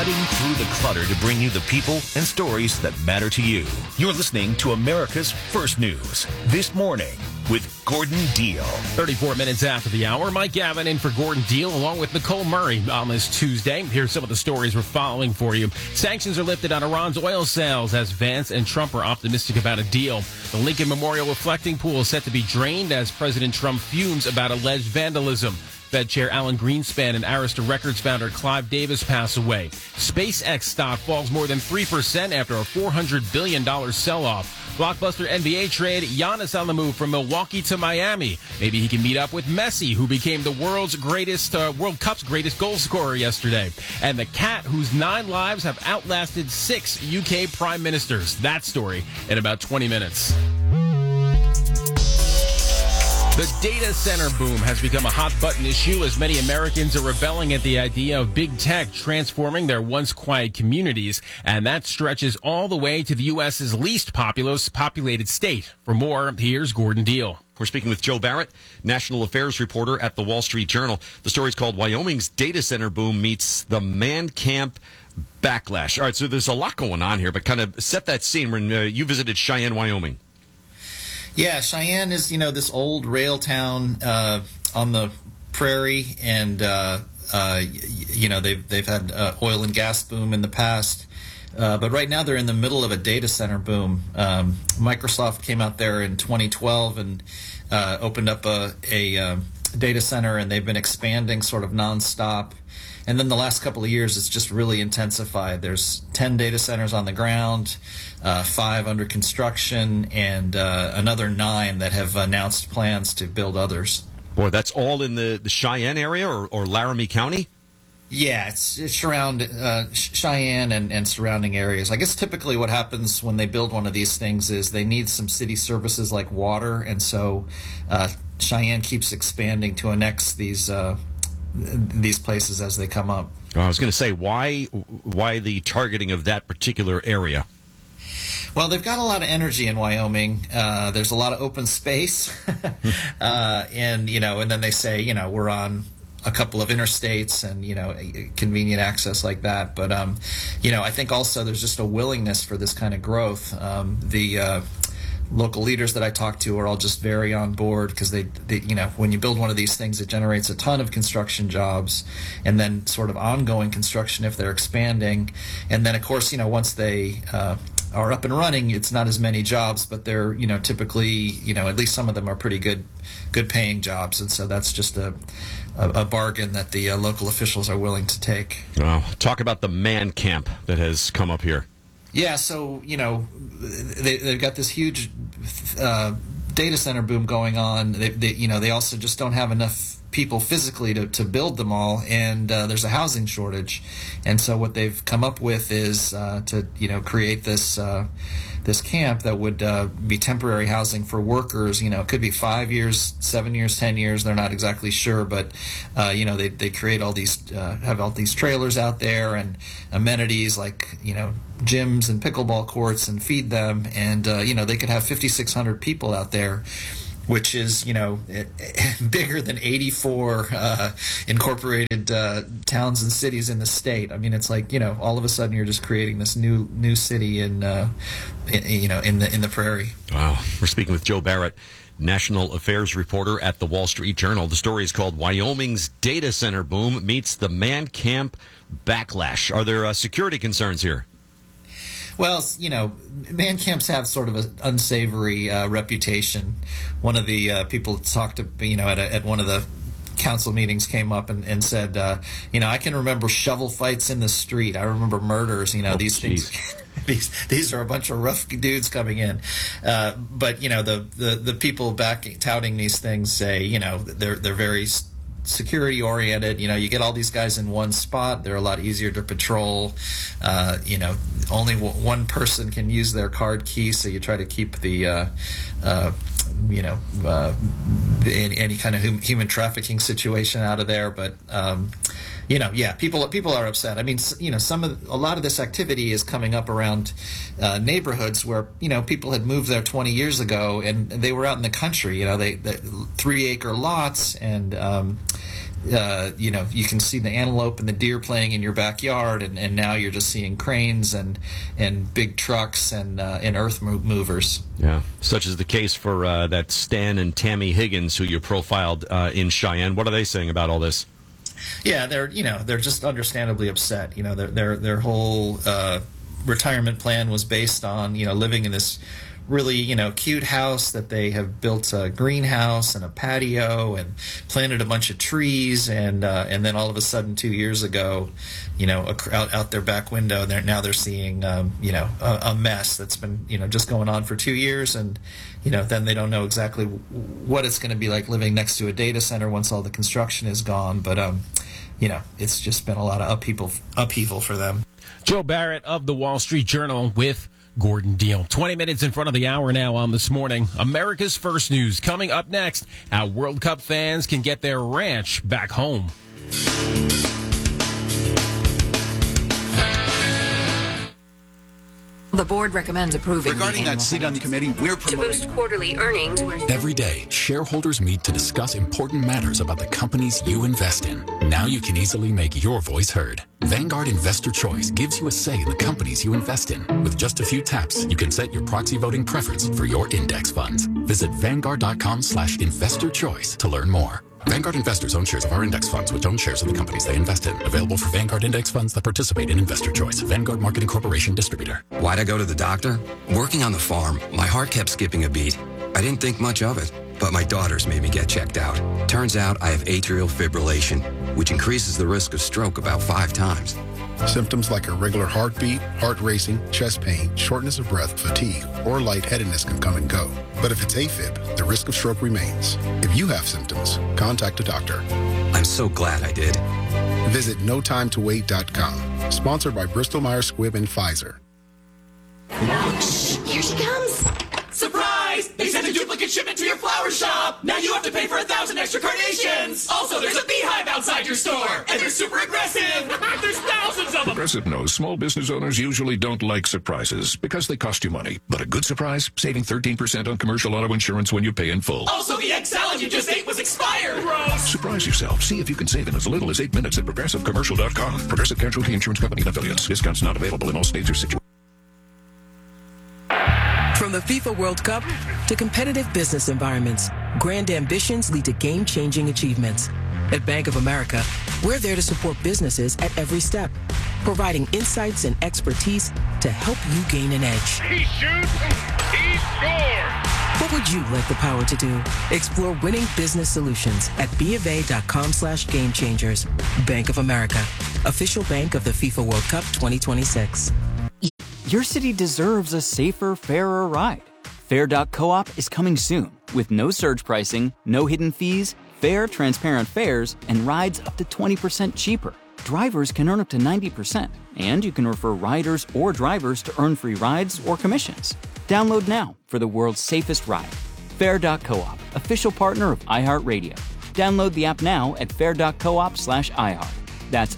cutting through the clutter to bring you the people and stories that matter to you. You're listening to America's First News This Morning with Gordon Deal. 34 minutes after the hour, Mike Gavin in for Gordon Deal along with Nicole Murray on this Tuesday. Here's some of the stories we're following for you. Sanctions are lifted on Iran's oil sales as Vance and Trump are optimistic about a deal. The Lincoln Memorial reflecting pool is set to be drained as President Trump fumes about alleged vandalism. Fed Chair Alan Greenspan and Arista Records founder Clive Davis pass away. SpaceX stock falls more than 3% after a $400 billion sell-off. Blockbuster NBA trade, Giannis on the move from Milwaukee to Miami. Maybe he can meet up with Messi, who became the World Cup's greatest goal scorer yesterday. And the cat whose 9 lives have outlasted 6 UK prime ministers. That story in about 20 minutes. The data center boom has become a hot-button issue as many Americans are rebelling at the idea of big tech transforming their once quiet communities, and that stretches all the way to the U.S.'s least populated state. For more, here's Gordon Deal. We're speaking with Joe Barrett, national affairs reporter at the Wall Street Journal. The story's called Wyoming's Data Center Boom Meets the Man Camp Backlash. All right, so there's a lot going on here, but kind of set that scene when you visited Cheyenne, Wyoming. Yeah, Cheyenne is, this old rail town on the prairie, and they've had oil and gas boom in the past, but right now they're in the middle of a data center boom. Microsoft came out there in 2012 and opened up a data center, and they've been expanding sort of nonstop. And then the last couple of years, it's just really intensified. There's 10 data centers on the ground, 5 under construction, and another 9 that have announced plans to build others. Boy, that's all in the Cheyenne area or Laramie County? Yeah, it's around Cheyenne and surrounding areas. I guess typically what happens when they build one of these things is they need some city services like water, and so Cheyenne keeps expanding to annex these places as they come up. I was going to say, why the targeting of that particular area? Well, they've got a lot of energy in Wyoming. There's a lot of open space, and then they say, we're on a couple of interstates and convenient access like that. But I think also there's just a willingness for this kind of growth. The local leaders that I talk to are all just very on board because they when you build one of these things, it generates a ton of construction jobs and then sort of ongoing construction if they're expanding. And then, of course, once they are up and running, it's not as many jobs, but they're, typically, at least some of them are pretty good paying jobs. And so that's just a bargain that the local officials are willing to take. Wow. Talk about the man camp that has come up here. Yeah, so, they've got this huge data center boom going on. They also just don't have enough people physically to build them all, and there's a housing shortage. And so what they've come up with is to create this camp that would be temporary housing for workers. It could be 5 years, 7 years, 10 years. They're not exactly sure, but they create all these have all these trailers out there and amenities like gyms and pickleball courts and feed them, and they could have 5,600 people out there, which is bigger than 84 incorporated towns and cities in the state. I mean, it's like all of a sudden you're just creating this new city in the prairie. Wow, we're speaking with Joe Barrett, national affairs reporter at the Wall Street Journal. The story is called Wyoming's Data Center Boom Meets the Man Camp Backlash. Are there security concerns here? Well, man camps have sort of an unsavory reputation. One of the people talked to, at one of the council meetings came up and said, I can remember shovel fights in the street. I remember murders. These things. These are a bunch of rough dudes coming in. But the people touting these things say, they're very security oriented. You get all these guys in one spot. They're a lot easier to patrol. Only one person can use their card key, so you try to keep the any kind of human trafficking situation out of there. But people are upset. I mean, a lot of this activity is coming up around neighborhoods where people had moved there 20 years ago, and they were out in the country. They 3-acre lots, and you can see the antelope and the deer playing in your backyard, and now you're just seeing cranes and big trucks and earth movers. Yeah, such is the case for that Stan and Tammy Higgins, who you profiled in Cheyenne. What are they saying about all this? Yeah, they're just understandably upset. Their whole retirement plan was based on living in this really cute house that they have built a greenhouse and a patio and planted a bunch of trees, and then all of a sudden 2 years ago, out their back window, they're seeing a mess that's been just going on for 2 years, and then they don't know exactly what it's going to be like living next to a data center once all the construction is gone. But it's just been a lot of upheaval for them. Joe Barrett of the Wall Street Journal with Gordon Deal. 20 minutes in front of the hour now on This Morning. America's First News. Coming up next, how World Cup fans can get their ranch back home. The board recommends approving. Regarding that seat on the committee, we're to boost quarterly earnings. Every day, shareholders meet to discuss important matters about the companies you invest in. Now you can easily make your voice heard. Vanguard Investor Choice gives you a say in the companies you invest in. With just a few taps, you can set your proxy voting preference for your index funds. Visit Vanguard.com/investorchoice to learn more. Vanguard investors own shares of our index funds, which own shares of the companies they invest in. Available for Vanguard index funds that participate in Investor Choice. Vanguard Marketing Corporation distributor. Why'd I go to the doctor? Working on the farm, my heart kept skipping a beat. I didn't think much of it, but my daughters made me get checked out. Turns out I have atrial fibrillation, which increases the risk of stroke about 5 times. Symptoms like irregular heartbeat, heart racing, chest pain, shortness of breath, fatigue, or lightheadedness can come and go. But if it's AFib, the risk of stroke remains. If you have symptoms, contact a doctor. I'm so glad I did. Visit NoTimeToWait.com. Sponsored by Bristol-Myers Squibb and Pfizer. Here she comes! Surprise! They sent a duplicate shipment to your flower shop! Now you have to pay for 1,000 extra carnations! Also, there's a beehive outside your store! And they're super aggressive! There's thousands of them! Progressive knows small business owners usually don't like surprises because they cost you money. But a good surprise? Saving 13% on commercial auto insurance when you pay in full. Also, the egg salad you just ate was expired! Gross! Surprise yourself. See if you can save in as little as 8 minutes at ProgressiveCommercial.com. Progressive Casualty Insurance Company and Affiliates. Discounts not available in all states or situations. From the FIFA World Cup to competitive business environments, grand ambitions lead to game-changing achievements. At Bank of America, we're there to support businesses at every step, providing insights and expertise to help you gain an edge. He shoots, he scores! What would you like the power to do? Explore winning business solutions at BofA.com/gamechangers. Bank of America, official bank of the FIFA World Cup 2026. Your city deserves a safer, fairer ride. Fair.coop is coming soon with no surge pricing, no hidden fees, fair, transparent fares, and rides up to 20% cheaper. Drivers can earn up to 90%, and you can refer riders or drivers to earn free rides or commissions. Download now for the world's safest ride. Fair.coop, official partner of iHeartRadio. Download the app now at fair.coop/iHeart. That's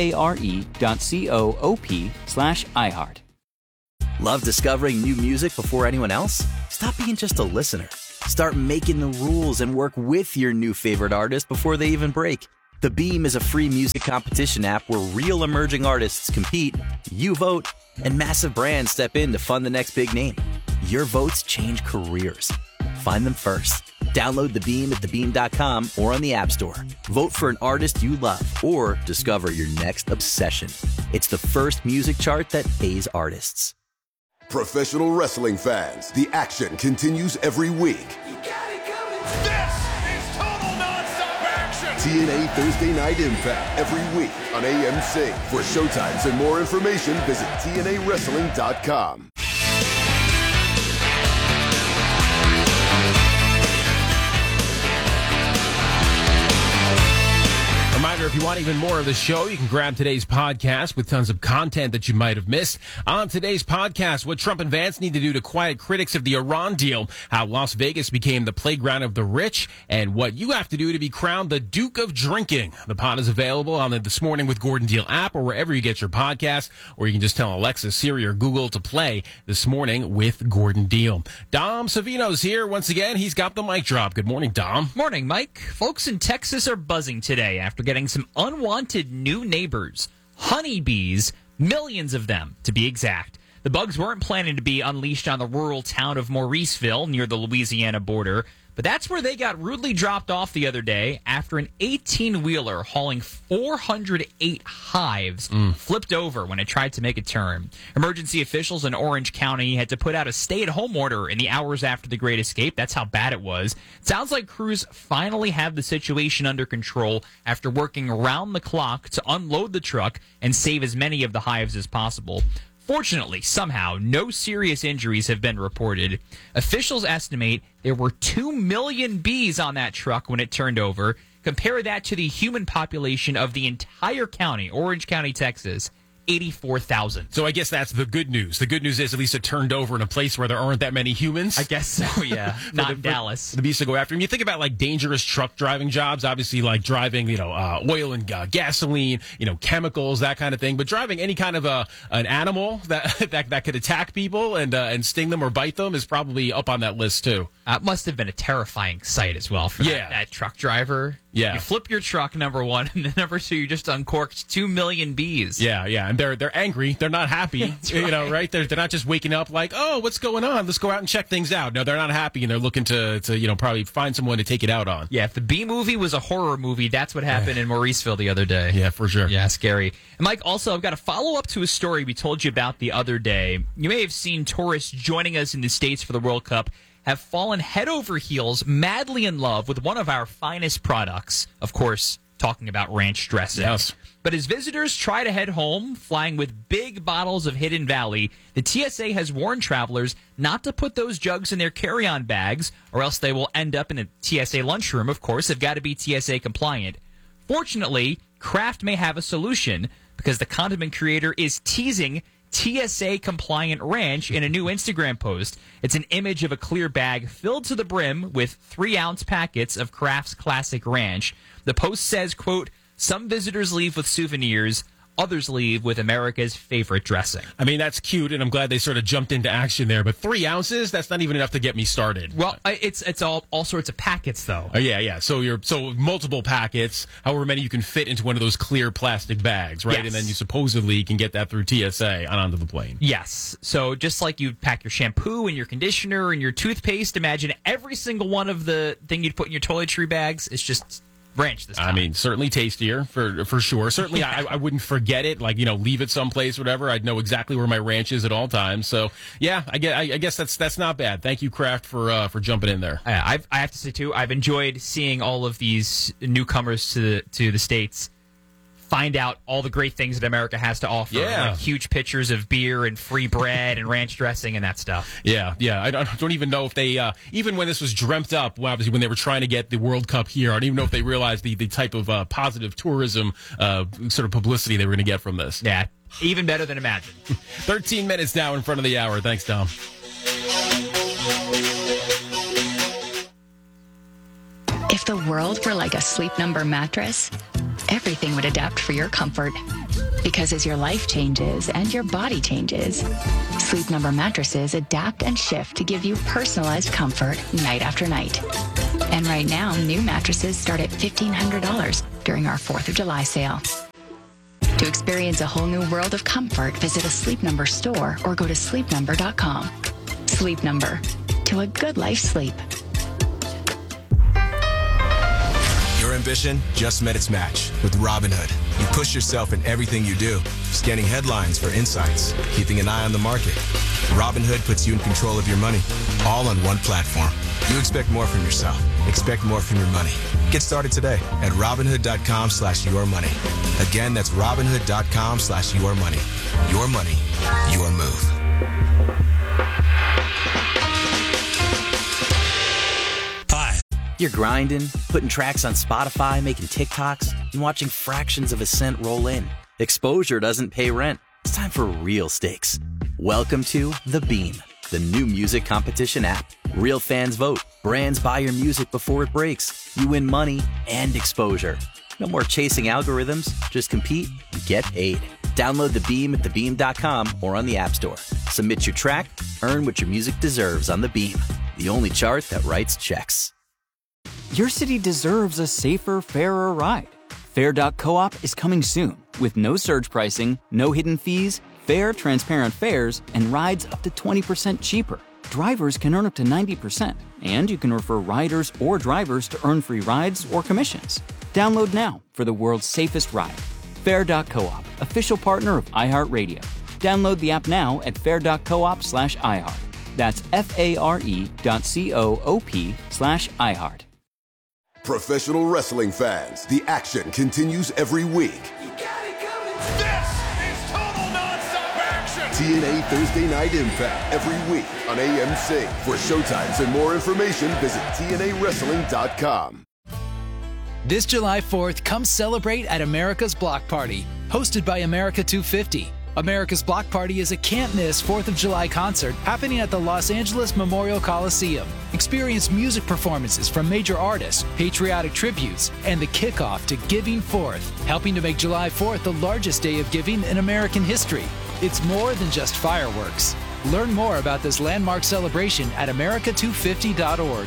FARE.coop/iHeart. Love discovering new music before anyone else? Stop being just a listener. Start making the rules and work with your new favorite artist before they even break. The Beam is a free music competition app where real emerging artists compete, you vote, and massive brands step in to fund the next big name. Your votes change careers. Find them first. Download The Beam at thebeam.com or on the App Store. Vote for an artist you love or discover your next obsession. It's the first music chart that pays artists. Professional wrestling fans, the action continues every week. This is total nonstop action! TNA Thursday Night Impact every week on AMC. For showtimes and more information, visit TNAWrestling.com. Reminder, If you want even more of the show, you can grab today's podcast with tons of content that you might have missed. On today's podcast, what Trump and Vance need to do to quiet critics of the Iran deal, how Las Vegas became the playground of the rich, and what you have to do to be crowned the Duke of Drinking. The pod is available on the This Morning with Gordon Deal app or wherever you get your podcast, or you can just tell Alexa, Siri, or Google to play This Morning with Gordon Deal. Dom Savino's here once again. He's got the mic drop. Good morning, Dom. Morning, Mike. Folks in Texas are buzzing today after getting some unwanted new neighbors. Honeybees, millions of them, to be exact. The bugs weren't planning to be unleashed on the rural town of Mauriceville near the Louisiana border, but that's where they got rudely dropped off the other day after an 18-wheeler hauling 408 hives flipped over when it tried to make a turn. Emergency officials in Orange County had to put out a stay-at-home order in the hours after the Great Escape. That's how bad it was. It sounds like crews finally have the situation under control after working around the clock to unload the truck and save as many of the hives as possible. Fortunately, somehow, no serious injuries have been reported. Officials estimate there were 2 million bees on that truck when it turned over. Compare that to the human population of the entire county, Orange County, Texas. 84,000. So I guess that's the good news. The good news is at least it turned over in a place where there aren't that many humans. I guess so, yeah. Not in Dallas. The bees to go after him. You think about like dangerous truck driving jobs, obviously like driving, oil and gasoline, chemicals, that kind of thing. But driving any kind of an animal that could attack people and sting them or bite them is probably up on that list too. It must have been a terrifying sight as well for that truck driver. Yeah. You flip your truck, number one, and then number two, you just uncorked 2 million bees. Yeah, and they're angry. They're not happy. Right? They're not just waking up like, oh, what's going on? Let's go out and check things out. No, they're not happy, and they're looking to probably find someone to take it out on. Yeah, if the Bee Movie was a horror movie, that's what happened in Mauriceville the other day. Yeah, for sure. Yeah, scary. And Mike, also, I've got a follow-up to a story we told you about the other day. You may have seen tourists joining us in the States for the World Cup have fallen head over heels, madly in love with one of our finest products. Of course, talking about ranch dressing. Yes. But as visitors try to head home, flying with big bottles of Hidden Valley, the TSA has warned travelers not to put those jugs in their carry-on bags, or else they will end up in a TSA lunchroom. Of course, they've got to be TSA compliant. Fortunately, Kraft may have a solution, because the condiment creator is teasing TSA-compliant ranch in a new Instagram post. It's an image of a clear bag filled to the brim with 3-ounce packets of Kraft's Classic Ranch. The post says, quote, "Some visitors leave with souvenirs. Others leave with America's favorite dressing." I mean, that's cute, and I'm glad they sort of jumped into action there. But 3 ounces, that's not even enough to get me started. Well, it's all sorts of packets, though. Yeah. So multiple packets, however many you can fit into one of those clear plastic bags, right? Yes. And then you supposedly can get that through TSA and onto the plane. Yes. So just like you'd pack your shampoo and your conditioner and your toothpaste, imagine every single one of the thing you'd put in your toiletry bags is just ranch this time. I mean, certainly tastier for sure. Certainly, I wouldn't forget it. Like, leave it someplace, whatever. I'd know exactly where my ranch is at all times. So yeah, I guess that's not bad. Thank you, Kraft, for jumping in there. I have to say too, I've enjoyed seeing all of these newcomers to the States find out all the great things that America has to offer. Yeah. Like huge pictures of beer and free bread and ranch dressing and that stuff. Yeah. I don't even know if they, even when this was dreamt up, obviously when they were trying to get the World Cup here, I don't even know if they realized the type of positive tourism sort of publicity they were going to get from this. Yeah, even better than imagined. 13 minutes now in front of the hour. Thanks, Tom. If the world were like a Sleep Number mattress, everything would adapt for your comfort. Because as your life changes and your body changes, Sleep Number mattresses adapt and shift to give you personalized comfort night after night. And right now, new mattresses start at $1,500 during our 4th of July sale. To experience a whole new world of comfort, visit a Sleep Number store or go to sleepnumber.com. Sleep Number. To a good life sleep. Your ambition just met its match with Robinhood. You push yourself in everything you do, scanning headlines for insights, keeping an eye on the market. Robinhood puts you in control of your money, all on one platform. You expect more from yourself. Expect more from your money. Get started today at Robinhood.com/yourmoney. Again, that's Robinhood.com/yourmoney. Your money, your move. You're grinding, putting tracks on Spotify, making TikToks. and watching fractions of a cent roll in. Exposure doesn't pay rent. It's time for real stakes. Welcome to The Beam, the new music competition app. Real fans vote. Brands buy your music before it breaks. You win money and exposure. No more chasing algorithms. Just compete and get paid. Download The Beam at thebeam.com or on the App Store. Submit your track, earn what your music deserves on The Beam, the only chart that writes checks. Your city deserves a safer, fairer ride. Fair.coop is coming soon with no surge pricing, no hidden fees, fair, transparent fares, and rides up to 20% cheaper. Drivers can earn up to 90%, and you can refer riders or drivers to earn free rides or commissions. Download now for the world's safest ride. Fair.coop, official partner of iHeartRadio. Download the app now at fair.coop/iHeart. That's FARE.coop/iHeart. Professional wrestling fans, the action continues every week. This is total nonstop action. TNA Thursday Night Impact every week on AMC. For showtimes and more information, visit TNAWrestling.com. This July 4th, come celebrate at America's Block Party, hosted by America 250. America's Block Party is a can't-miss 4th of July concert happening at the Los Angeles Memorial Coliseum. Experience music performances from major artists, patriotic tributes, and the kickoff to Giving Forth, helping to make July 4th the largest day of giving in American history. It's more than just fireworks. Learn more about this landmark celebration at america250.org.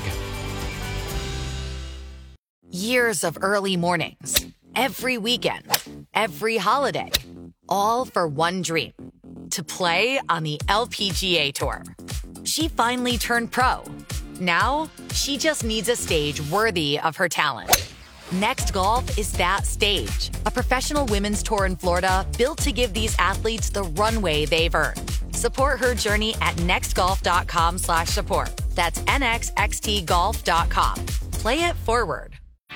Years of early mornings, every weekend, every holiday, all for one dream, to play on the LPGA Tour. She finally turned pro. Now, she just needs a stage worthy of her talent. Next Golf is that stage, a professional women's tour in Florida built to give these athletes the runway they've earned. Support her journey at nextgolf.com/support. That's nxxtgolf.com. Play it forward.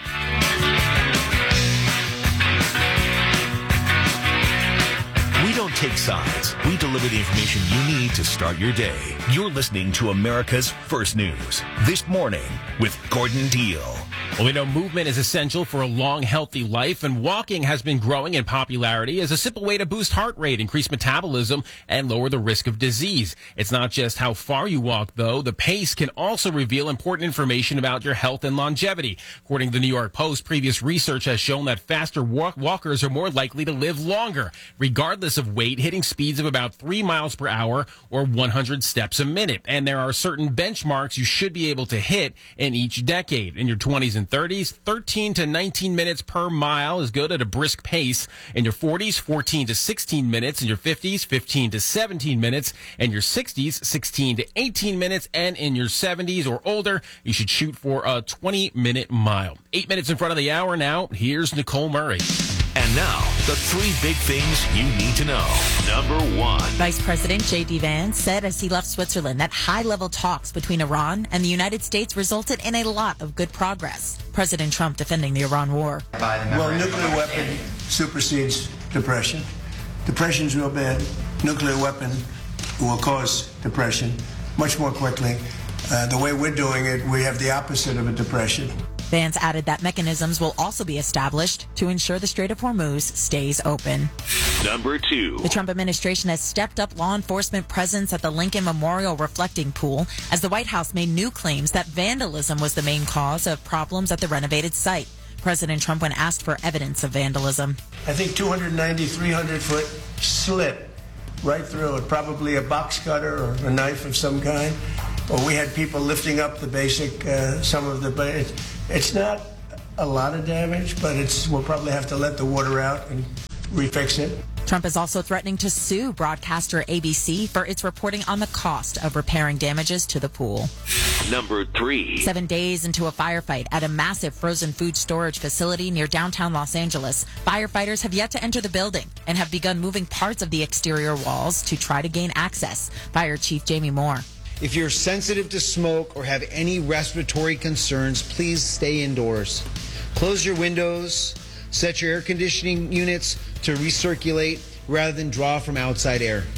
We don't take sides. We deliver the information you need to start your day. You're listening to America's First News. This Morning with Gordon Deal. Well, we know movement is essential for a long, healthy life, and walking has been growing in popularity as a simple way to boost heart rate, increase metabolism, and lower the risk of disease. It's not just how far you walk, though. The pace can also reveal important information about your health and longevity. According to the New York Post, previous research has shown that faster walkers are more likely to live longer, regardless of weight, hitting speeds of about 3 miles per hour or 100 steps a minute. And there are certain benchmarks you should be able to hit in each decade. In your 20s and 30s, 13 to 19 minutes per mile is good at a brisk pace. In your 40s, 14 to 16 minutes. In your 50s, 15 to 17 minutes. In your 60s, 16 to 18 minutes. And in your 70s or older, you should shoot for a 20-minute mile. 8 minutes in front of the hour now. Here's Nicole Murray. And now, the 3 big things you need to know. Number 1. Vice President J.D. Vance said as he left Switzerland that high-level talks between Iran and the United States resulted in a lot of good progress. President Trump defending the Iran war. Well, nuclear weapon supersedes depression. Depression's real bad. Nuclear weapon will cause depression much more quickly. The way we're doing it, we have the opposite of a depression. Vance added that mechanisms will also be established to ensure the Strait of Hormuz stays open. Number 2. The Trump administration has stepped up law enforcement presence at the Lincoln Memorial Reflecting Pool as the White House made new claims that vandalism was the main cause of problems at the renovated site. President Trump, when asked for evidence of vandalism. I think 290, 300-foot slit right through it, probably a box cutter or a knife of some kind. Or we had people lifting up the basic, some of the... It's not a lot of damage, but we'll probably have to let the water out and refix it. Trump is also threatening to sue broadcaster ABC for its reporting on the cost of repairing damages to the pool. Number 3. 7 days into a firefight at a massive frozen food storage facility near downtown Los Angeles, firefighters have yet to enter the building and have begun moving parts of the exterior walls to try to gain access. Fire Chief Jamie Moore. If you're sensitive to smoke or have any respiratory concerns, please stay indoors. Close your windows, set your air conditioning units to recirculate rather than draw from outside air.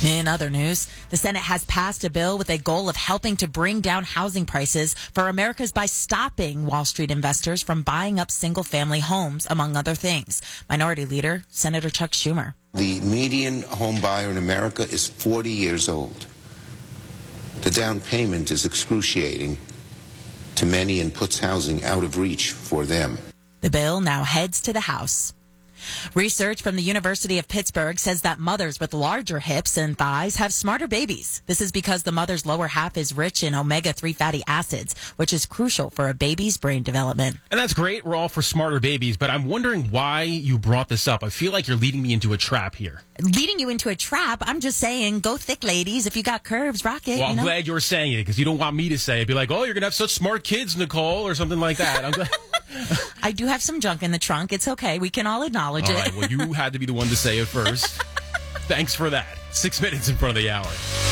In other news, the Senate has passed a bill with a goal of helping to bring down housing prices for Americans by stopping Wall Street investors from buying up single-family homes, among other things. Minority Leader Senator Chuck Schumer. The median home buyer in America is 40 years old. The down payment is excruciating to many and puts housing out of reach for them. The bill now heads to the House. Research from the University of Pittsburgh says that mothers with larger hips and thighs have smarter babies. This is because the mother's lower half is rich in omega-3 fatty acids, which is crucial for a baby's brain development. And that's great. We're all for smarter babies, but I'm wondering why you brought this up. I feel like you're leading me into a trap here. Leading you into a trap? I'm just saying, go thick, ladies. If you got curves, rock it. Well, I'm glad you're saying it because you don't want me to say it. Be like, oh, you're going to have such smart kids, Nicole, or something like that. I'm glad. I do have some junk in the trunk. It's okay. We can all acknowledge it. All right, well, you had to be the one to say it first. Thanks for that. 6 minutes in front of the hour.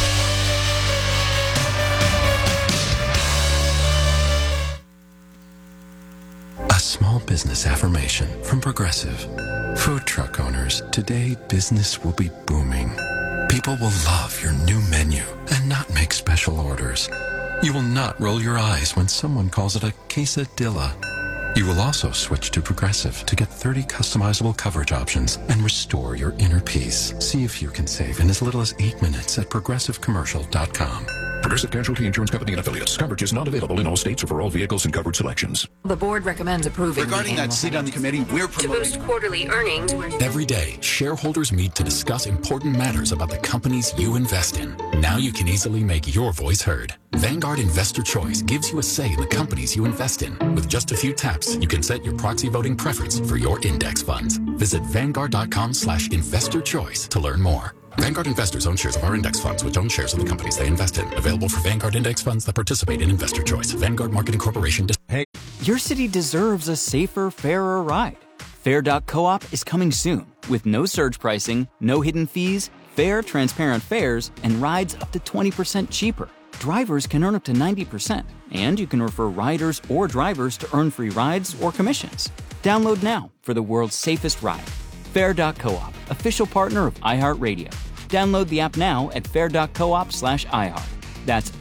A small business affirmation from Progressive. Food truck owners, today business will be booming. People will love your new menu and not make special orders. You will not roll your eyes when someone calls it a quesadilla. You will also switch to Progressive to get 30 customizable coverage options and restore your inner peace. See if you can save in as little as 8 minutes at progressivecommercial.com. Progressive Casualty Insurance Company and Affiliates. Coverage is not available in all states or for all vehicles and coverage selections. The board recommends approving. Regarding that seat on the committee, we're promoting to boost quarterly earnings. Every day, shareholders meet to discuss important matters about the companies you invest in. Now you can easily make your voice heard. Vanguard Investor Choice gives you a say in the companies you invest in. With just a few taps, you can set your proxy voting preference for your index funds. Visit Vanguard.com/investorchoice to learn more. Vanguard investors own shares of our index funds, which own shares of the companies they invest in. Available for Vanguard index funds that participate in Investor Choice. Vanguard Marketing Corporation. Hey, your city deserves a safer, fairer ride. Fair.coop is coming soon with no surge pricing, no hidden fees, fair, transparent fares, and rides up to 20% cheaper. Drivers can earn up to 90%, and you can refer riders or drivers to earn free rides or commissions. Download now for the world's safest ride. Fair.coop, official partner of iHeartRadio. Download the app now at fair.coop/iHeart. That's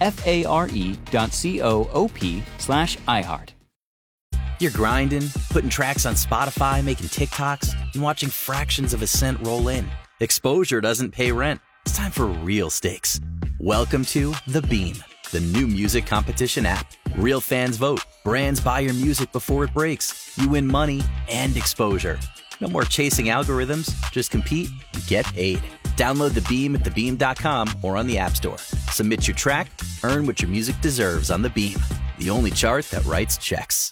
FARE.coop/iHeart. You're grinding, putting tracks on Spotify, making TikToks, and watching fractions of a cent roll in. Exposure doesn't pay rent. It's time for real stakes. Welcome to The Beam, the new music competition app. Real fans vote. Brands buy your music before it breaks. You win money and exposure. No more chasing algorithms. Just compete and get paid. Download The Beam at thebeam.com or on the App Store. Submit your track, earn what your music deserves on The Beam, the only chart that writes checks.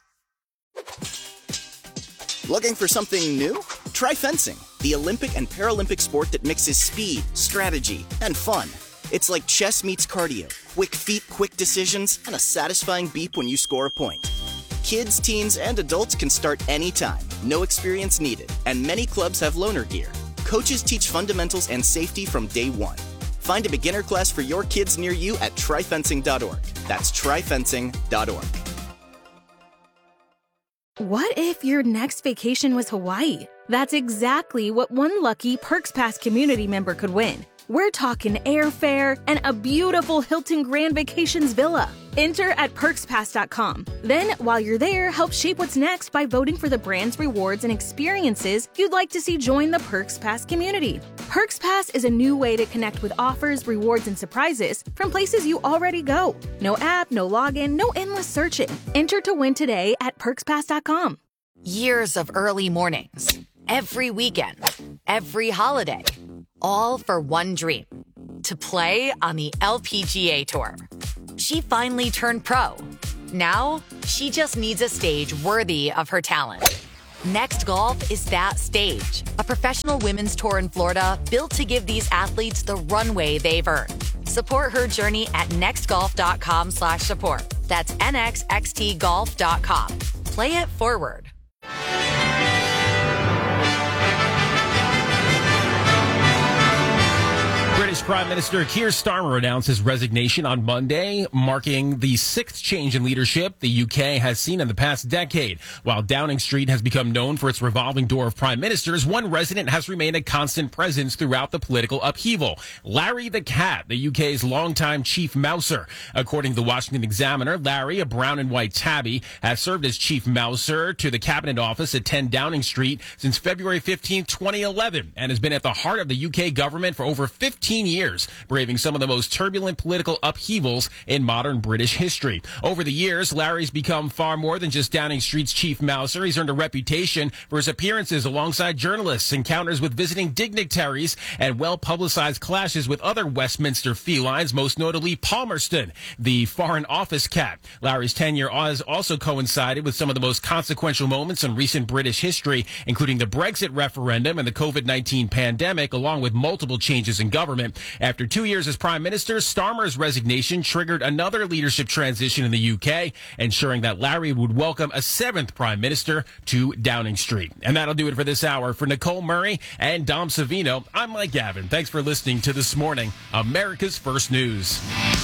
Looking for something new? Try fencing, the Olympic and Paralympic sport that mixes speed, strategy, and fun. It's like chess meets cardio. Quick feet, quick decisions, and a satisfying beep when you score a point. Kids, teens, and adults can start anytime. No experience needed. And many clubs have loaner gear. Coaches teach fundamentals and safety from day one. Find a beginner class for your kids near you at tryfencing.org. That's tryfencing.org. What if your next vacation was Hawaii? That's exactly what one lucky Perks Pass community member could win. We're talking airfare and a beautiful Hilton Grand Vacations villa. Enter at perkspass.com. Then, while you're there, help shape what's next by voting for the brands, rewards, and experiences you'd like to see join the Perks Pass community. Perks Pass is a new way to connect with offers, rewards, and surprises from places you already go. No app, no login, no endless searching. Enter to win today at perkspass.com. Years of early mornings, every weekend, every holiday, all for one dream, to play on the LPGA Tour. She finally turned pro. Now, she just needs a stage worthy of her talent. Next Golf is that stage, a professional women's tour in Florida built to give these athletes the runway they've earned. Support her journey at nextgolf.com/support. That's nxxtgolf.com. Play it forward. British Prime Minister Keir Starmer announced his resignation on Monday, marking the sixth change in leadership the UK has seen in the past decade. While Downing Street has become known for its revolving door of prime ministers, one resident has remained a constant presence throughout the political upheaval. Larry the Cat, the UK's longtime chief mouser. According to the Washington Examiner, Larry, a brown and white tabby, has served as chief mouser to the Cabinet Office at 10 Downing Street since February 15, 2011, and has been at the heart of the UK government for over 15 years, braving some of the most turbulent political upheavals in modern British history. Over the years, Larry's become far more than just Downing Street's chief mouser. He's earned a reputation for his appearances alongside journalists, encounters with visiting dignitaries, and well-publicized clashes with other Westminster felines, most notably Palmerston, the Foreign Office cat. Larry's tenure has also coincided with some of the most consequential moments in recent British history, including the Brexit referendum and the COVID-19 pandemic, along with multiple changes in government. After 2 years as Prime Minister, Starmer's resignation triggered another leadership transition in the UK, ensuring that Larry would welcome a seventh Prime Minister to Downing Street. And that'll do it for this hour. For Nicole Murray and Dom Savino, I'm Mike Gavin. Thanks for listening to This Morning, America's First News.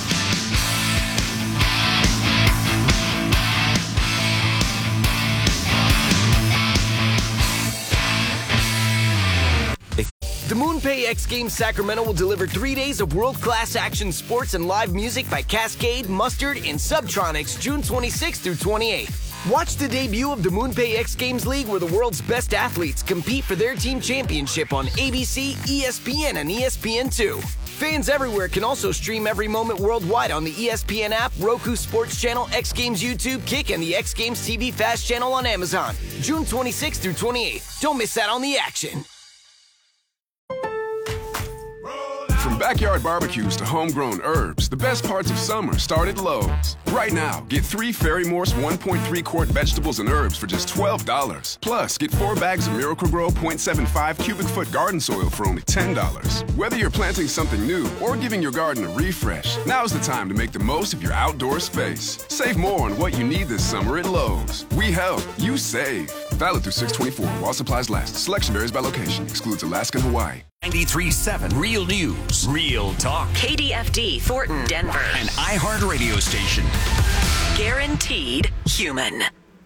The MoonPay X Games Sacramento will deliver 3 days of world-class action sports and live music by Cascade, Mustard, and Subtronics June 26th through 28th. Watch the debut of the MoonPay X Games League, where the world's best athletes compete for their team championship on ABC, ESPN, and ESPN2. Fans everywhere can also stream every moment worldwide on the ESPN app, Roku Sports Channel, X Games YouTube, Kick, and the X Games TV Fast Channel on Amazon. June 26th through 28th. Don't miss out on the action. From backyard barbecues to homegrown herbs, the best parts of summer start at Lowe's. Right now, get 3 Fairy Morse 1.3 quart vegetables and herbs for just $12. Plus, get 4 bags of Miracle-Gro 0.75 cubic foot garden soil for only $10. Whether you're planting something new or giving your garden a refresh, now's the time to make the most of your outdoor space. Save more on what you need this summer at Lowe's. We help, you save. Valid through 6/24 while supplies last. Selection varies by location. Excludes Alaska and Hawaii. 93.7 Real News, Real Talk. KDFD, Thornton, Denver. An iHeart radio station. Guaranteed human.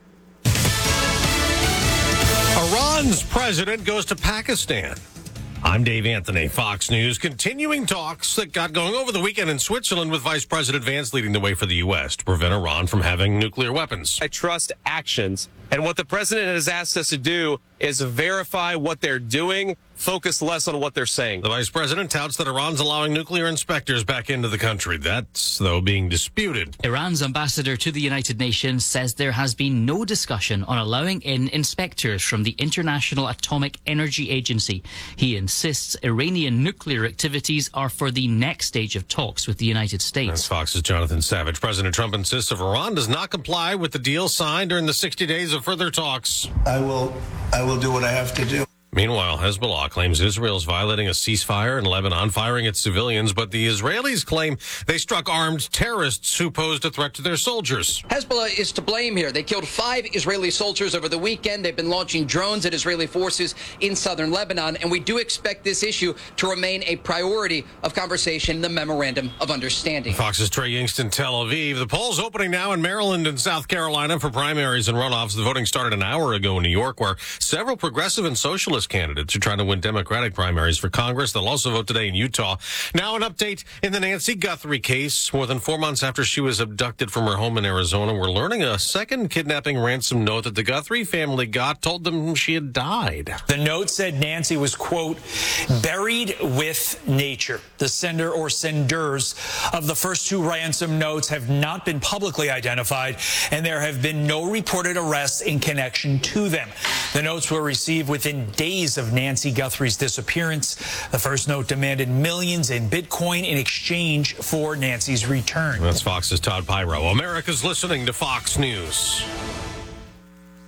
Iran's president goes to Pakistan. I'm Dave Anthony, Fox News. Continuing talks that got going over the weekend in Switzerland with Vice President Vance leading the way for the U.S. to prevent Iran from having nuclear weapons. I trust actions. And what the president has asked us to do is verify what they're doing, focus less on what they're saying. The vice president touts that Iran's allowing nuclear inspectors back into the country. That's, though, being disputed. Iran's ambassador to the United Nations says there has been no discussion on allowing in inspectors from the International Atomic Energy Agency. He insists Iranian nuclear activities are for the next stage of talks with the United States. That's Fox's Jonathan Savage. President Trump insists if Iran does not comply with the deal signed during the 60 days of further talks, I will do what I have to do. Meanwhile, Hezbollah claims Israel's violating a ceasefire in Lebanon, firing at civilians, but the Israelis claim they struck armed terrorists who posed a threat to their soldiers. Hezbollah is to blame here. They killed 5 Israeli soldiers over the weekend. They've been launching drones at Israeli forces in southern Lebanon, and we do expect this issue to remain a priority of conversation in the Memorandum of Understanding. Fox's Trey Yingst in Tel Aviv. The polls opening now in Maryland and South Carolina for primaries and runoffs. The voting started an hour ago in New York, where several progressive and socialist candidates are trying to win Democratic primaries for Congress. They'll also vote today in Utah. Now an update in the Nancy Guthrie case. More than 4 months after she was abducted from her home in Arizona, we're learning a second kidnapping ransom note that the Guthrie family got told them she had died. The note said Nancy was, quote, buried with nature. The sender or senders of the first 2 ransom notes have not been publicly identified, and there have been no reported arrests in connection to them. The notes were received within days of Nancy Guthrie's disappearance. The first note demanded millions in Bitcoin in exchange for Nancy's return. That's Fox's Todd Pyro. America's listening to Fox News.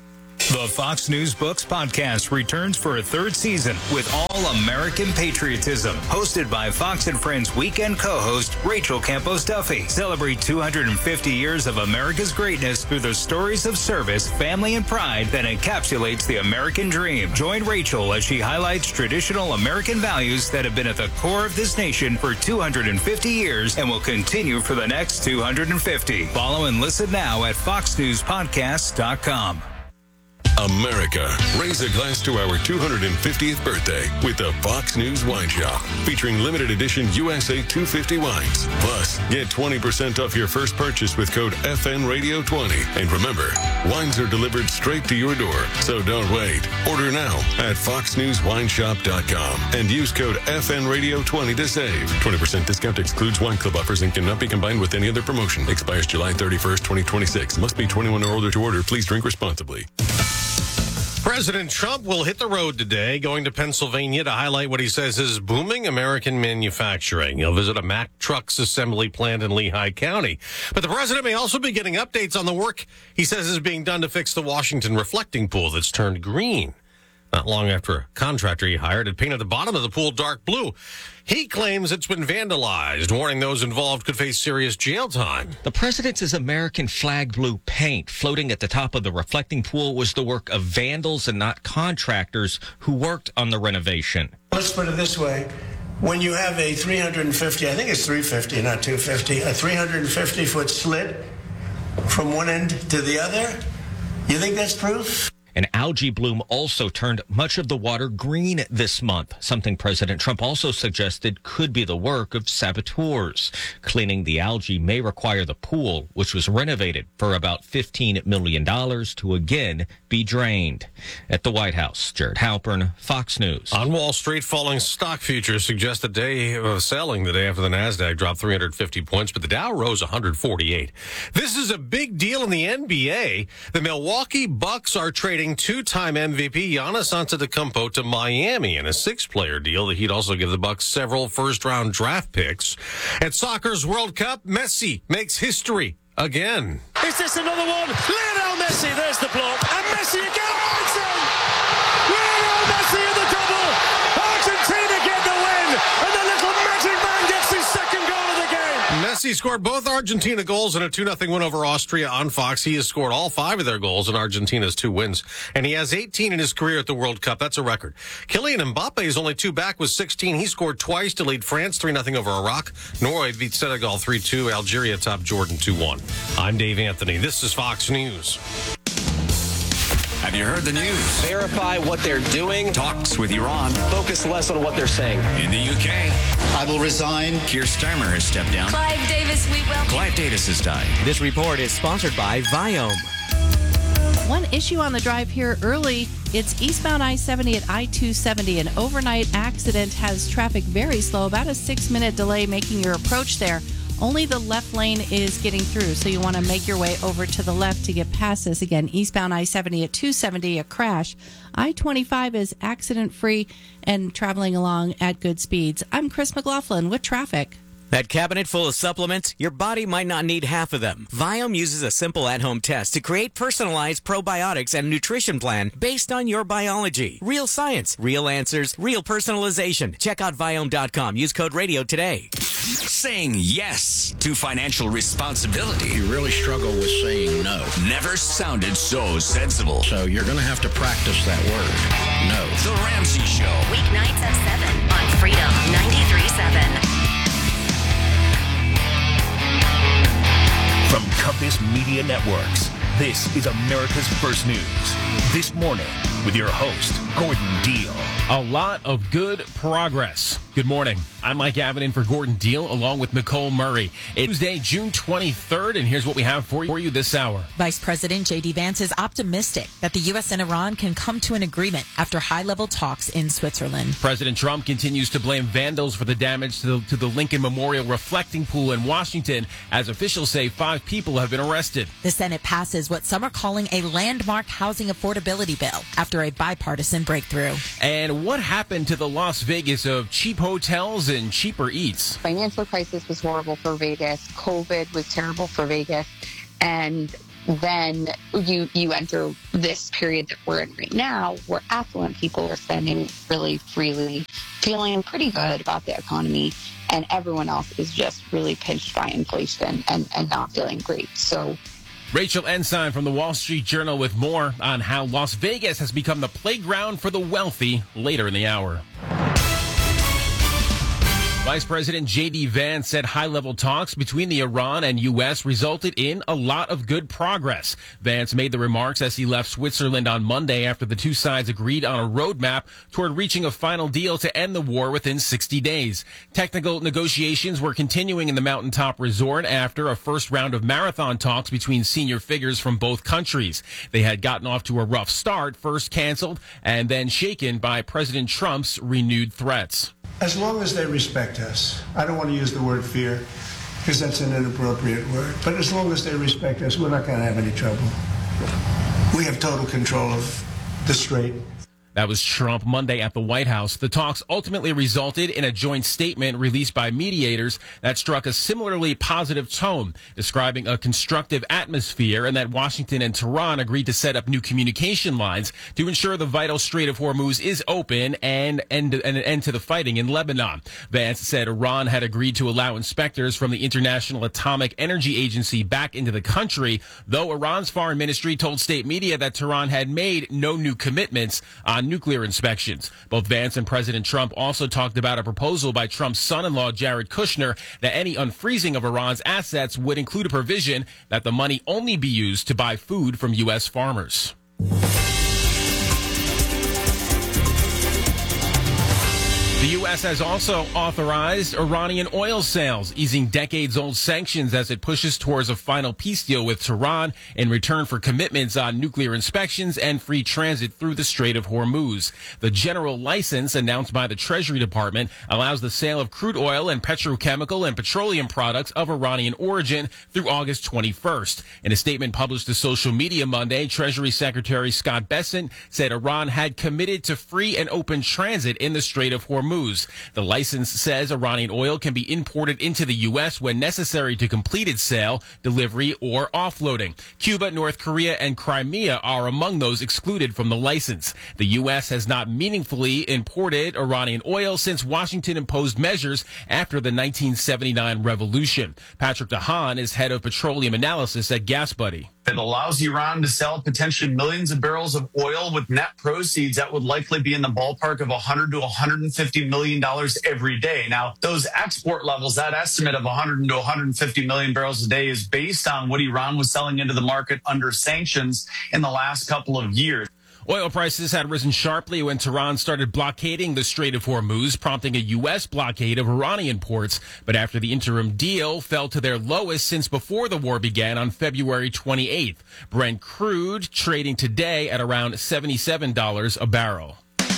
The Fox News Books podcast returns for a third season with all American patriotism. Hosted by Fox and Friends weekend co-host Rachel Campos Duffy. Celebrate 250 years of America's greatness through the stories of service, family, and pride that encapsulates the American dream. Join Rachel as she highlights traditional American values that have been at the core of this nation for 250 years and will continue for the next 250. Follow and listen now at foxnewspodcast.com. America, raise a glass to our 250th birthday with the Fox News Wine Shop, featuring limited edition USA 250 wines. Plus, get 20% off your first purchase with code FNRadio20. And remember, wines are delivered straight to your door, so don't wait. Order now at foxnewswineshop.com and use code FNRadio20 to save. 20% discount excludes wine club offers and cannot be combined with any other promotion. Expires July 31st, 2026. Must be 21 or older to order. Please drink responsibly. President Trump will hit the road today, going to Pennsylvania to highlight what he says is booming American manufacturing. He'll visit a Mack Trucks assembly plant in Lehigh County. But the president may also be getting updates on the work he says is being done to fix the Washington reflecting pool that's turned green. Not long after a contractor he hired had painted the bottom of the pool dark blue. He claims it's been vandalized, warning those involved could face serious jail time. The president's American flag blue paint floating at the top of the reflecting pool was the work of vandals and not contractors who worked on the renovation. Let's put it this way. When you have a 350, I think it's 350, not 250, a 350-foot slit from one end to the other, you think that's proof? An algae bloom also turned much of the water green this month, something President Trump also suggested could be the work of saboteurs. Cleaning the algae may require the pool, which was renovated for about $15 million, to again be drained. At the White House, Jared Halpern, Fox News. On Wall Street, falling stock futures suggest a day of selling the day after the NASDAQ dropped 350 points, but the Dow rose 148. This is a big deal in the NBA. The Milwaukee Bucks are trading two-time MVP Giannis Antetokounmpo to Miami in a 6-player deal. The Heat also give the Bucks several first-round draft picks. At soccer's World Cup, Messi makes history again. Is this another one? Lionel Messi, there's the block. And Messi again. Lionel Messi in the double. Argentina get the win. And the little magic man gets his second goal of the game. Messi scored both Argentina goals in a 2-0 win over Austria on Fox. He has scored all 5 of their goals in Argentina's 2 wins. And he has 18 in his career at the World Cup. That's a record. Kylian Mbappe is only 2 back with 16. He scored twice to lead France 3-0 over Iraq. Norway beat Senegal 3-2. Algeria topped Jordan 2-1. I'm Dave Anthony. This is Fox News. Have you heard the news? Verify what they're doing. Talks with Iran. Focus less on what they're saying. In the UK, I will resign. Keir Starmer has stepped down. Clive Davis, we will. Clive Davis has died. This report is sponsored by Viome. One issue on the drive here early, it's eastbound I-70 at I-270. An overnight accident has traffic very slow, about a 6-minute delay making your approach there. Only the left lane is getting through, so you want to make your way over to the left to get past this. Again, eastbound I-70 at 270, a crash. I-25 is accident-free and traveling along at good speeds. I'm Chris McLaughlin with traffic. That cabinet full of supplements, your body might not need half of them. Viome uses a simple at-home test to create personalized probiotics and nutrition plan based on your biology. Real science, real answers, real personalization. Check out Viome.com. Use code RADIO today. Saying yes to financial responsibility. You really struggle with saying no. Never sounded so sensible. So you're going to have to practice that word. No. The Ramsey Show. Weeknights at 7 on Freedom 93.7. From Compass Media Networks, this is America's First News. This morning with your host, Gordon Deal. A lot of good progress. Good morning. I'm Mike Gavin in for Gordon Deal along with Nicole Murray. It's Tuesday, June 23rd, and here's what we have for you this hour. Vice President J.D. Vance is optimistic that the U.S. and Iran can come to an agreement after high-level talks in Switzerland. President Trump continues to blame vandals for the damage to the Lincoln Memorial reflecting pool in Washington, as officials say 5 people have been arrested. The Senate passes what some are calling a landmark housing affordability bill after a bipartisan breakthrough. And what happened to the Las Vegas of cheap hotels and cheaper eats? Financial crisis was horrible for Vegas. COVID was terrible for Vegas. And then you enter this period that we're in right now, where affluent people are spending really freely, feeling pretty good about the economy, and everyone else is just really pinched by inflation and not feeling great. So Rachel Ensign from the Wall Street Journal with more on how Las Vegas has become the playground for the wealthy later in the hour. Vice President J.D. Vance said high-level talks between the Iran and U.S. resulted in a lot of good progress. Vance made the remarks as he left Switzerland on Monday after the two sides agreed on a roadmap toward reaching a final deal to end the war within 60 days. Technical negotiations were continuing in the mountaintop resort after a first round of marathon talks between senior figures from both countries. They had gotten off to a rough start, first canceled and then shaken by President Trump's renewed threats. As long as they respect us, I don't want to use the word fear because that's an inappropriate word, but as long as they respect us, we're not going to have any trouble. We have total control of the strait. That was Trump Monday at the White House. The talks ultimately resulted in a joint statement released by mediators that struck a similarly positive tone, describing a constructive atmosphere, and that Washington and Tehran agreed to set up new communication lines to ensure the vital Strait of Hormuz is open and an end to the fighting in Lebanon. Vance said Iran had agreed to allow inspectors from the International Atomic Energy Agency back into the country, though Iran's foreign ministry told state media that Tehran had made no new commitments on nuclear inspections. Both Vance and President Trump also talked about a proposal by Trump's son-in-law, Jared Kushner, that any unfreezing of Iran's assets would include a provision that the money only be used to buy food from U.S. farmers. The U.S. has also authorized Iranian oil sales, easing decades-old sanctions as it pushes towards a final peace deal with Tehran in return for commitments on nuclear inspections and free transit through the Strait of Hormuz. The general license announced by the Treasury Department allows the sale of crude oil and petrochemical and petroleum products of Iranian origin through August 21st. In a statement published to social media Monday, Treasury Secretary Scott Bessent said Iran had committed to free and open transit in the Strait of Hormuz. The license says Iranian oil can be imported into the U.S. when necessary to complete its sale, delivery, or offloading. Cuba, North Korea, and Crimea are among those excluded from the license. The U.S. has not meaningfully imported Iranian oil since Washington imposed measures after the 1979 revolution. Patrick DeHaan is head of petroleum analysis at GasBuddy. It allows Iran to sell potentially millions of barrels of oil with net proceeds that would likely be in the ballpark of $100 to $150 million every day. Now, those export levels, that estimate of 100 to 150 million barrels a day is based on what Iran was selling into the market under sanctions in the last couple of years. Oil prices had risen sharply when Tehran started blockading the Strait of Hormuz, prompting a U.S. blockade of Iranian ports. But after the interim deal fell to their lowest since before the war began on February 28th. Brent crude trading today at around $77 a barrel.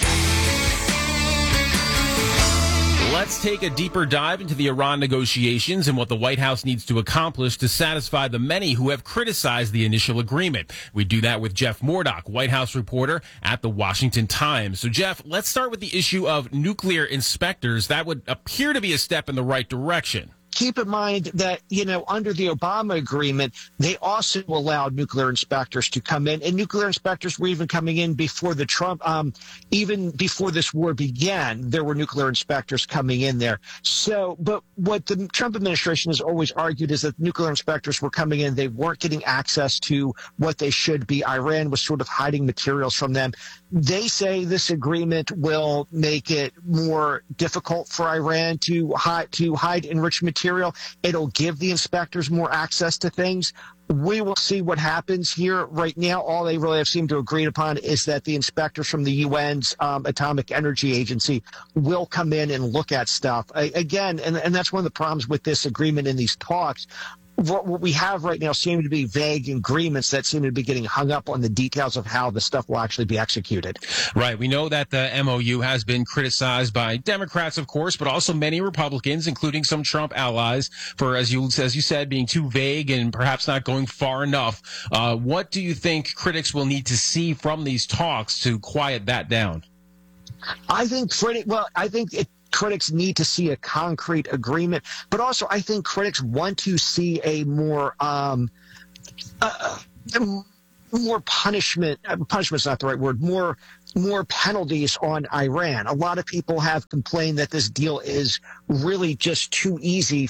Let's take a deeper dive into the Iran negotiations and what the White House needs to accomplish to satisfy the many who have criticized the initial agreement. We do that with Jeff Murdoch, White House reporter at the Washington Times. So, Jeff, let's start with the issue of nuclear inspectors. That would appear to be a step in the right direction. Keep in mind that, under the Obama agreement, they also allowed nuclear inspectors to come in, and nuclear inspectors were even coming in before the Trump, even before this war began, there were nuclear inspectors coming in there. So, but what the Trump administration has always argued is that nuclear inspectors were coming in, they weren't getting access to what they should be. Iran was sort of hiding materials from them. They say this agreement will make it more difficult for Iran to hide enriched material. It'll give the inspectors more access to things. We will see what happens here. Right now, all they really have seemed to agree upon is that the inspectors from the UN's Atomic Energy Agency will come in and look at stuff. Again, and that's one of the problems with this agreement in these talks. What we have right now seem to be vague agreements that seem to be getting hung up on the details of how the stuff will actually be executed. Right. We know that the MOU has been criticized by Democrats, of course, but also many Republicans, including some Trump allies, for, as you said, being too vague and perhaps not going far enough. What do you think critics will need to see from these talks to quiet that down? I think critics need to see a concrete agreement, but also I think critics want to see a more more punishment. Punishment's not the right word. More penalties on Iran. A lot of people have complained that this deal is really just too easy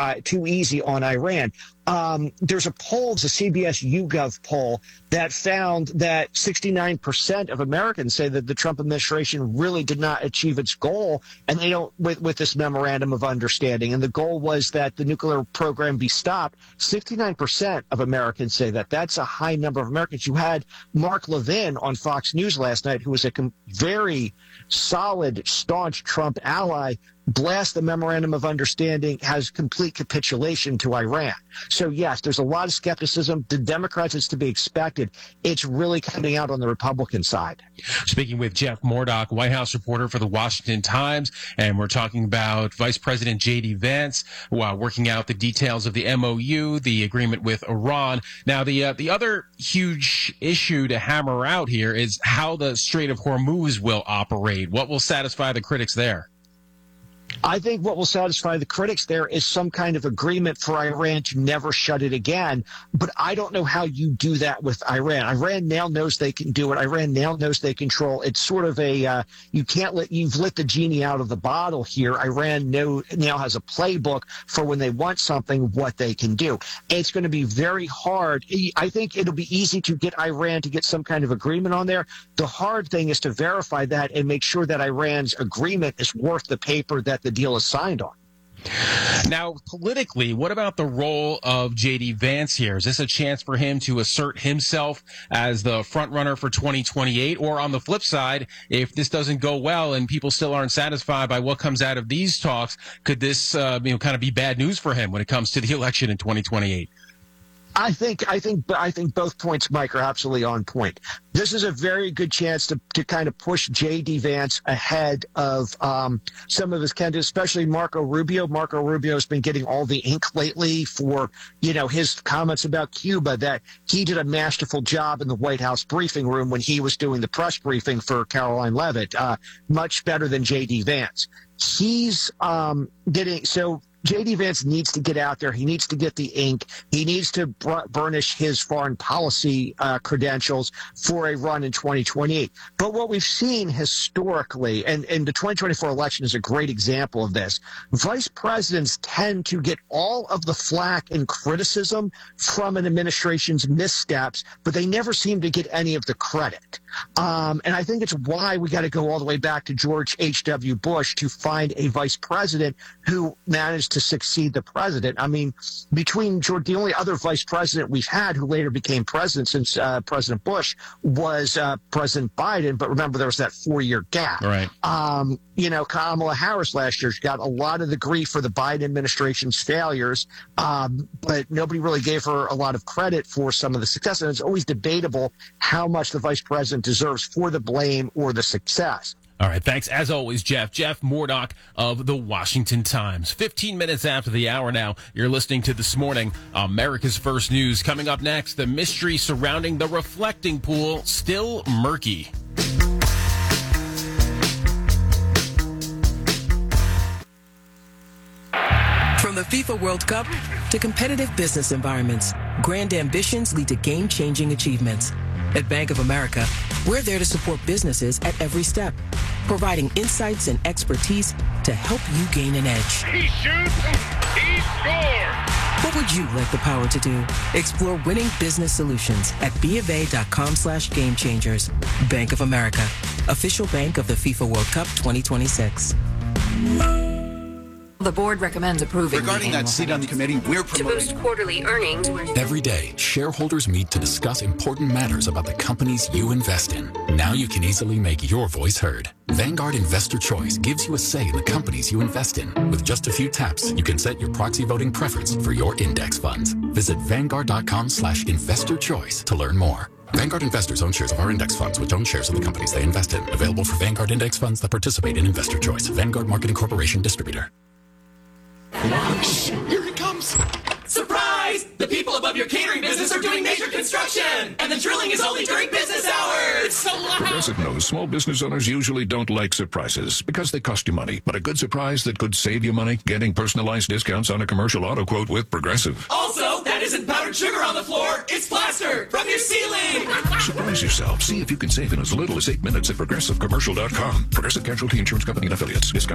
on Iran. There's a poll, it's a CBS YouGov poll, that found that 69% of Americans say that the Trump administration really did not achieve its goal, and they don't with this memorandum of understanding. And the goal was that the nuclear program be stopped. 69% of Americans say that. That's a high number of Americans. You had Mark Levin on Fox News last night, who was a very solid, staunch Trump ally, blast the memorandum of understanding has complete capitulation to Iran. So, yes, there's a lot of skepticism. The Democrats, it's to be expected. It's really coming out on the Republican side. Speaking with Jeff Murdoch, White House reporter for the Washington Times, and we're talking about Vice President J.D. Vance working out the details of the MOU, the agreement with Iran. Now, the other huge issue to hammer out here is how the Strait of Hormuz will operate. What will satisfy the critics there? I think what will satisfy the critics there is some kind of agreement for Iran to never shut it again. But I don't know how you do that with Iran. Iran now knows they can do it. Iran now knows they control. It's sort of you've let the genie out of the bottle here. Iran now has a playbook for when they want something, what they can do. It's going to be very hard. I think it'll be easy to get Iran to get some kind of agreement on there. The hard thing is to verify that and make sure that Iran's agreement is worth the paper that the deal is signed on. Now, politically, what about the role of J.D. Vance here? Is this a chance for him to assert himself as the front runner for 2028? Or on the flip side, if this doesn't go well and people still aren't satisfied by what comes out of these talks, could this kind of be bad news for him when it comes to the election in 2028? I think both points, Mike, are absolutely on point. This is a very good chance to kind of push J.D. Vance ahead of some of his candidates, especially Marco Rubio. Marco Rubio has been getting all the ink lately for, his comments about Cuba, that he did a masterful job in the White House briefing room when he was doing the press briefing for Caroline Leavitt, much better than J.D. Vance. He's J.D. Vance needs to get out there. He needs to get the ink. He needs to burnish his foreign policy credentials for a run in 2028. But what we've seen historically, and the 2024 election is a great example of this, vice presidents tend to get all of the flack and criticism from an administration's missteps, but they never seem to get any of the credit. And I think it's why we got to go all the way back to George H.W. Bush to find a vice president who managed to succeed the president. I mean, between George, the only other vice president we've had who later became president since President Bush was President Biden. But remember, there was that 4-year gap. Right. Kamala Harris last year got a lot of the grief for the Biden administration's failures, but nobody really gave her a lot of credit for some of the success. And it's always debatable how much the vice president deserves for the blame or the success. All right. Thanks, as always, Jeff. Jeff Murdoch of the Washington Times. 15 minutes after the hour now, you're listening to This Morning, America's First News. Coming up next, the mystery surrounding the reflecting pool still murky. From the FIFA World Cup to competitive business environments, grand ambitions lead to game-changing achievements. At Bank of America, we're there to support businesses at every step, providing insights and expertise to help you gain an edge. He shoots, he scores! What would you like the power to do? Explore winning business solutions at BofA.com/gamechangers. Bank of America, official bank of the FIFA World Cup 2026. The board recommends approving. Regarding that seat on the committee, we're promoting. To boost quarterly earnings. Every day, shareholders meet to discuss important matters about the companies you invest in. Now you can easily make your voice heard. Vanguard Investor Choice gives you a say in the companies you invest in. With just a few taps, you can set your proxy voting preference for your index funds. Visit Vanguard.com/investorchoice to learn more. Vanguard investors own shares of our index funds, which own shares of the companies they invest in. Available for Vanguard index funds that participate in Investor Choice. Vanguard Marketing Corporation Distributor. Here he comes! Surprise! The people above your catering business are doing major construction! And the drilling is only during business hours! so loud. Progressive knows small business owners usually don't like surprises because they cost you money. But a good surprise that could save you money? Getting personalized discounts on a commercial auto quote with Progressive. Also, that isn't powdered sugar on the floor. It's plaster from your ceiling. Surprise yourself. See if you can save in as little as 8 minutes at ProgressiveCommercial.com. Progressive Casualty Insurance Company and Affiliates. Discount